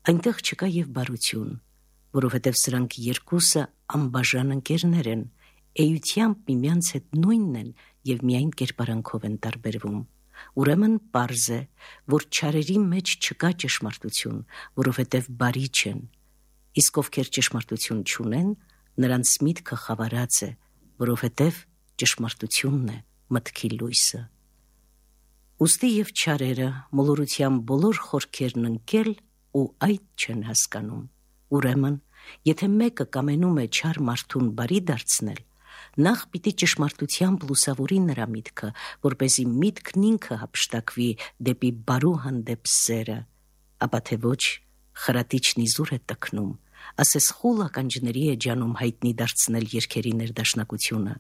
Այնտեղ չկա եւ բարություն, որովհետեւ սրանք երկուսը անբաժան ընկերներ են, էությամբ միմյանց հետ նույնն են եւ միայն կերպարանքով են տարբերվում։ Ուրեմն պարզ է, որ չարերի մեջ չկա ճշմարտություն, որովհետեւ բարի չեն, իսկ ովքեր ճշմարտություն չունեն, նրանց միտքը խավարած է, որովհետեւ ճշմարտությունն է մտքի լույսը։ Ուստի եւ չարերը մոլորության բոլոր խորքերն ընկել ու այդ չեն հասկանում։ Ուրեմն, եթե մեկը կամենում է չար մարդուն բարի դարձնել, նախ պիտի ճշմարտությամբ լուսավորի նրա միտքը, որպեսզի միտքն ինքը հափշտակվի դեպի բարու հանդեպ սերը, ապա թե ոչ խրատիչն իզուր է տքնում, ասես խուլ ականջների է ջանում հայտնի դարձնել երգերի ներդաշնակությունը։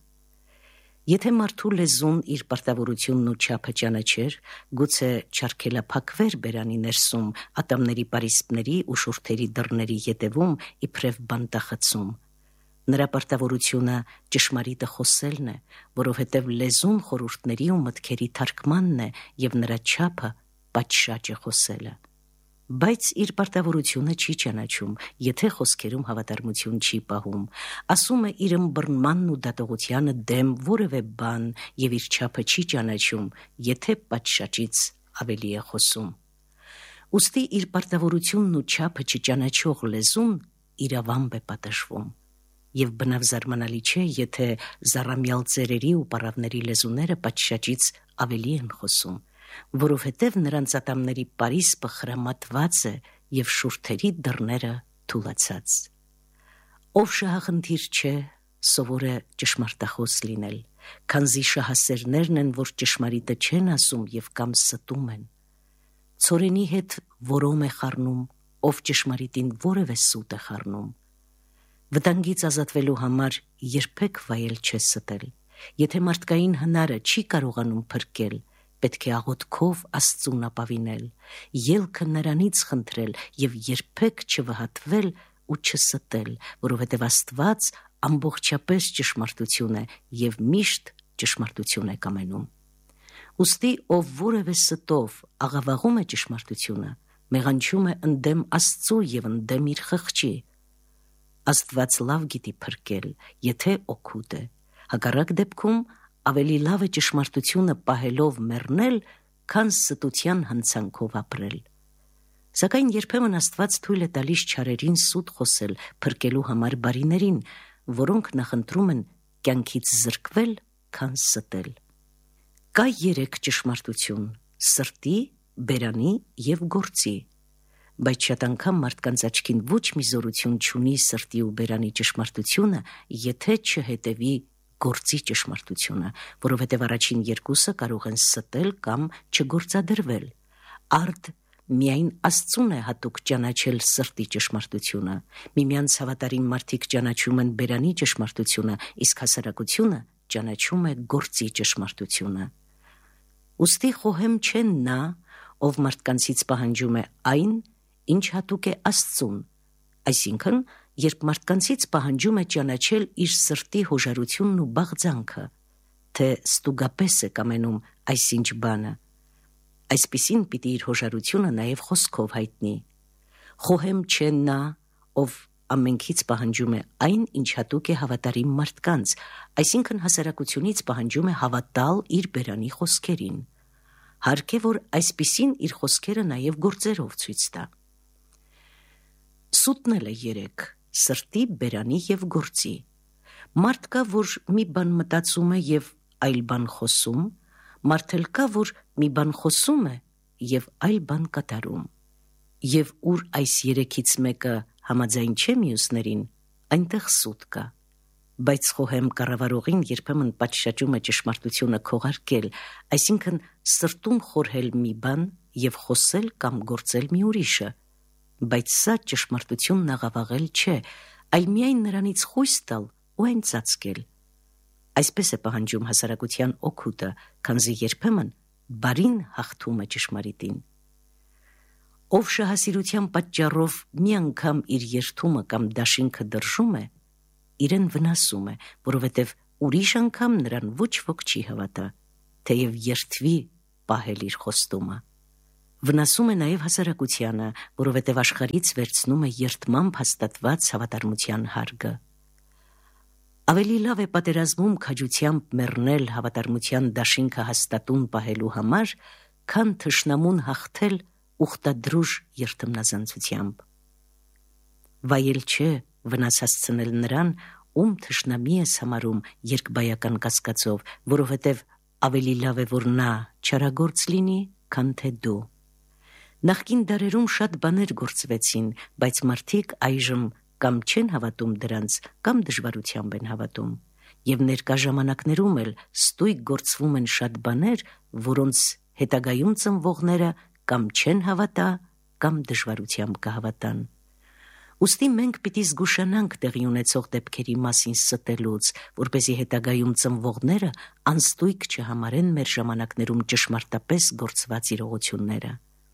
Եթե մարդու լեզուն իր պարտավորությունն ու չափը ճանաչեր, գուցե չարքելափակվեր բերանի ներսում ատամների պարիսպների ու շուրթերի դռների ետևում իբրև բանտախցում։ Նրա պարտավորությունը ճշմարիտը խոսելն է, որովհետև լեզուն խորհուրդների ու մտքերի թարգմանն է եւ նրա չափը պատշաճ է խոսելը։ Բայց իր պարտավորությունը չի ճանաչում, եթե խոսքերում հավատարմություն չի պահում, ասում է իր ըմբռնմանն ու դատողությանը դեմ որևէ բան եւ իր չափը չի ճանաչում, եթե պատշաճից ավելի է խոսում։ Ուստի իր պարտավորությունն ու չափը չճանաչող լեզուն իրավամբ է պատժվում։ Եվ բնավ զարմանալի չէ, եթե զառամյալ ծերերի ու պառավների լեզուները պատշաճից ավելի են խոսում, որովհետև նրանց ատամների պարիսպը խրամատված է եւ շուրթերի դռները թուլացած։ Ով շահախնդիր չէ, սովոր է ճշմարտախոս լինել, քանզի շահասերներն են, որ ճշմարիտը չեն ասում եւ կամ ստում են։ Ցորենի հետ որոմ է խառնում, ով ճշմարիտին որևէ սուտ է խառնում։ Վտանգից ազատվելու համար երբեք վայել չէ ստել։ Եթե մարդկային հնարը չի կարողանում փրկել, պետք է աղոթքով Աստծուն ապավինել, ելքը նրանից խնդրել եւ երբեք չվհատվել ու չստել, որովհետեւ Աստված ամբողջապես ճշմարտություն է եւ միշտ ճշմարտություն է կամենում։ Ուստի ով որևէ ստով աղավաղում է ճշմարտությունը, մեղանչում է ընդդեմ Աստծու եւ ընդդեմ իր խղճի։ Աստված լավ գիտի փրկել, եթե օգուտ է։ Հակառակ դեպքում ավելի լավ է ճշմարտությունը պահելով մեռնել, քան ստության հնցանքով ապրել։ Սակայն երբեմն Աստված թույլ է տալիս չարերին սուտ խոսել, փրկելու համար բարիներին, որոնք նախընտրում են կյանքից զրկվել, քան ստել։ Կա երեք ճշմարտություն՝ սրտի, բերանի եւ գործի։ Բայց շատ անգամ մարդկանց աչքին ոչ մի զորություն չունի սրտի ու բերանի ճշմարտությունը, եթե չհետևի գործի ճշմարտությունը, որովհետև առաջին երկուսը կարող են ստել կամ չգործադրվել։ Արդ միայն Աստծուն է հատուկ ճանաչել սրտի ճշմարտությունը։ Միմյանց հավատարիմ մարդիկ ճանաչում են բերանի ճշմարտությունը, իսկ հասարակությունը ճանաչում է գործի ճշմարտությունը։ Ուստի խոհեմ չէ նա, ով մարդկանցից պահանջում է այն, ինչ հատուկ է Աստծուն, այսինքն, երբ մարդկանցից պահանջում է ճանաչել իր սրտի հոժարությունն ու բաղձանքը, թե ստուգապես է կամենում այսինչ բանը, այսպիսին պիտի իր հոժարությունը նաև խոսքով հայտնի։ Խոհեմ չէ նա, ով ամենքից պահանջում է այն, ինչ հատուկ է հավատարիմ մարդկանց, այսինքն հասարակությունից պահանջում է հավատալ իր բերանի խոսքերին։ Հարկ է, որ այսպիսին իր խոսքերը նաև գործերով ցույց տա։ Սուտն էլ է երեք՝ սրտի, բերանի եւ գործի։ Մարդ կա, որ մի բան մտածում է եւ այլ բան խոսում, մարդ էլ կա, որ մի բան խոսում է եւ այլ բան կատարում։ Եվ ուր այս երեքից մեկը համաձայն չէ մյուսներին, այնտեղ սուտ կա։ Բայց խոհեմ կառավարողին երբեմն պատշաճում է ճշմարտությունը քողարկել, այսինքն սրտում խորհել մի բան եւ խոսել կամ գործել մի ուրիշը։ Բայց սա ճշմարտությունն աղավաղել չէ, այլ միայն նրանից խույս տալ ու այն ծածկել։ Այսպես է պահանջում հասարակության օգուտը, քանզի երբեմն բարին հաղթում է ճշմարիտին։ Ով շահասիրության պատճառով մի անգամ իր երթումը կամ դաշինքը դրժում է, իրեն վնասում է, որովհետև ուրիշ անգամ նրան ոչ ոք չի հավատա, թեև երթվի պահել իր խոստումը։ Վնասում է նաև հասարակությանը, որովհետև աշխարհից վերցնում է երդմամբ հաստատված հավատարմության հարգը։ Ավելի լավ է պատերազմում քաջությամբ մեռնել հավատարմության դաշինքը հաստատուն պահելու համար, քան թշնամուն հաղթել ուխտադրուժ երդմնազանցությամբ։ Վայել չէ վնաս հասցնել նրան, ում թշնամի ես համարում երկբայական կասկածով, որովհետև ավելի լավ է, որ նա չարագործ լինի, քան թե դու։ Նախկին դարերում շատ բաներ գործվեցին, բայց մարդիկ այժմ կամ չեն հավատում դրանց, կամ դժվարությամբ են հավատում, եւ ներկա ժամանակներում էլ ստույգ գործվում են շատ բաներ, որոնց հետագայում ծնվողները կամ չեն հավատա, կամ դժվարությամբ կհավատան։ Ուստի մենք պիտի զգուշանանք տեղի ունեցող դեպքերի մասին ստելուց, որպեսզի հետագայում ծնվողները անստույգ չհամարեն մեր ժամանակներում ճշմարտապես գործված իրողությունները։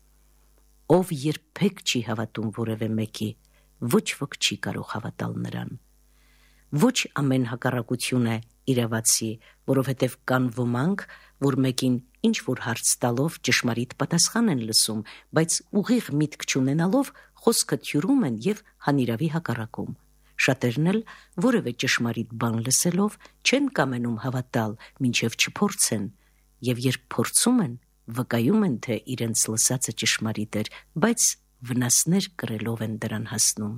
Ով երբեք չի հավատում որևէ մեկի, ոչ ոք չի կարող հավատալ նրան։ Ոչ ամեն հակառակություն է իրավացի, որովհետև կան ոմանք, որ մեկին ինչ որ հարց տալով ճշմարիտ պատասխան են լսում, բայց ուղիղ միտք չունենալով խոսքը թյուրում են եւ հանիրավի հակառակում։ Շատերն էլ որևէ ճշմարիտ բան լսելով չեն կամենում հավատալ, մինչև չփորձեն, եւ երբ փորձում են, վկայում են, թե իրենց լսածը ճշմարիտ էր, բայց վնասներ կրելով են դրան հասնում։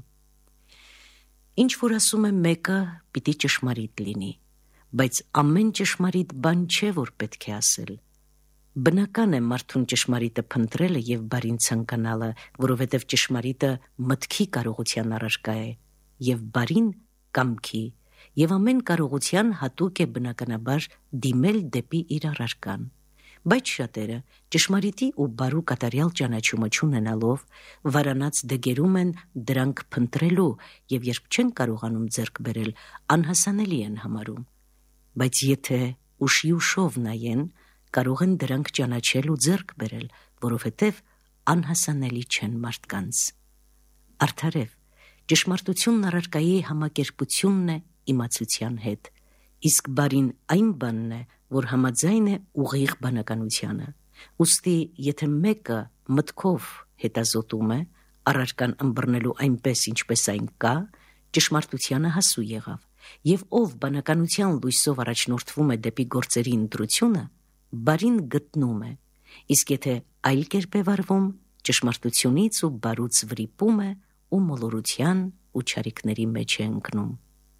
Ինչ որ ասում է մեկը, պիտի ճշմարիտ լինի, բայց ամեն ճշմարիտ բան չէ, որ պետք է ասել։ Բնական է մարդուն ճշմարիտը փնտրելը եւ բարին ցանկանալը, որովհետեւ ճշմարիտը մտքի կարողության առարկա է, եւ բարին կամքի, եւ ամեն կարողության հատուկ է բնականաբար դիմել դեպի իր առարկան։ Բայց շատերը ճշմարիտի ու բարու կատարյալ ճանաչումը չունենալով վարանած դգերում են դրանք փնտրելու եւ երբ չեն կարողանում ձեռք բերել, անհասանելի են համարում։ Բայց եթե ուշիուշով նայեն, կարող են դրանք ճանաչել ու ձեռք բերել, որովհետև անհասանելի չեն մարդկանց։ Արդարև, ճշմարտությունն առարկայի համակերպությունն է իմացության հետ, իսկ բարին այն բանն է, որ համաձայն է ուղիղ բանականությանը։ Ուստի, եթե մեկը մտքով հետազոտում է, առարկան ըմբռնելու այնպես, ինչպես այն կա, ճշմարտությանը հասու եղավ, եւ ով բանականության լույսով առաջնորդվում է դեպի գործերի ընտրությունը, բարին գտնում է, իսկ եթե այլ կերպ է վարվում, ճշմարտությունից ու բարուց վրիպում է ու մոլորության ու չարիքների մեջ է ընկնում։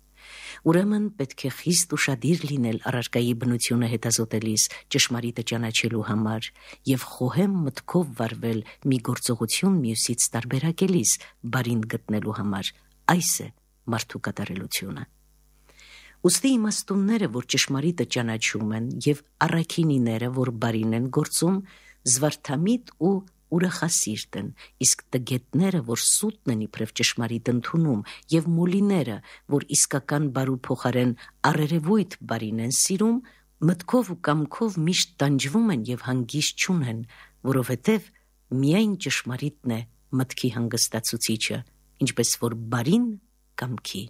Ուրեմն պետք է խիստ ուշադիր լինել առարկայի բնությունը հետազոտելիս ճշմարիտը ճանաչելու համար եւ խոհեմ մտքով վարվել մի գործողություն մյուսից տարբերակելիս բարին գտնելու համար։ Այս է մարդու կատարելությունը։ Ուստի իմաստունները, որ ճշմարիտը ճանաչում են, եւ առաքինիները, որ բարին են գործում, զվարթամիտ ու ուրախասիրտ են, իսկ տգետները, որ սուտն են իբրև ճշմարիտ ընդունում, եւ մոլիները, որ իսկական բարու փոխարեն առերևույթ բարին են սիրում, մտքով ու կամքով միշտ տանջվում են եւ հանգիստ չունեն, որովհետեւ միայն ճշմարիտն է մտքի հանգստացուցիչը, ինչպես որ բարին կամքի։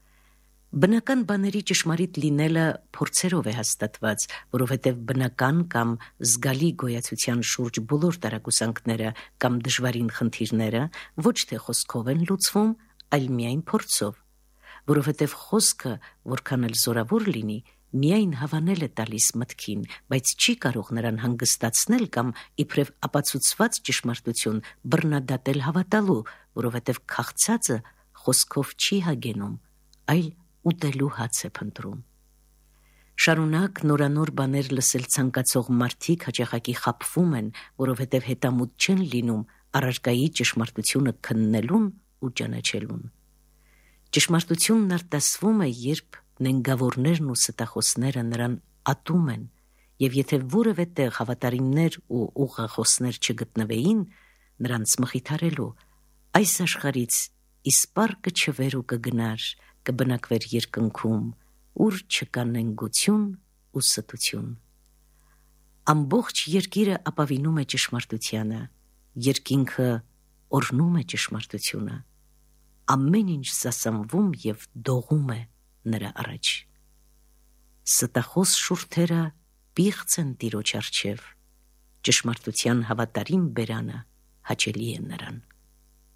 Բնական բաների ճշմարիտ լինելը փորձերով է հաստատված, որովհետև բնական կամ զգալի գոյացության շուրջ բոլոր տարակուսանքները կամ դժվարին խնդիրները ոչ թե խոսքով են լուծվում, այլ միայն փորձով, որովհետև խոսքը, որքան էլ զորավոր լինի, միայն հավանել է տալիս մտքին, բայց չի կարող նրան հանգստացնել կամ իբրև ապացուցված ճշմարտություն բռնադատել հավատալու, որովհետև քաղցածը խոսքով չի հագենում, այլ ուտելու հաց է փնտրում։ Շարունակ նորանոր բաներ լսել ցանկացող մարդիկ հաճախակի խաբվում են, որովհետև հետամուտ չեն լինում առարկայի ճշմարտությունը քննելուն ու ճանաչելուն։ Ճշմարտությունն արտասվում է, երբ նենգավորներն ու ստախոսները նրան ատում են, եւ եթե որևէ տեղ հավատարիմներ ու ուղղախոսներ չգտնվեին նրանց մխիթարելու, այս աշխարհից իսպառ կչվեր ու կգնար, կբնակվեր երկնքում, ուր չկա նենգություն ու ստություն։ Ամբողջ երկիրը ապավինում է ճշմարտությանը, երկինքը օրհնում է ճշմարտությունը, ամեն ինչ սասանվում եւ դողում է նրա առաջ։ Ստախոս շուրթերը պիղծ են Տիրոջ առջև, Ճշմարտության հավատարիմ բերանը հաճելի է նրան։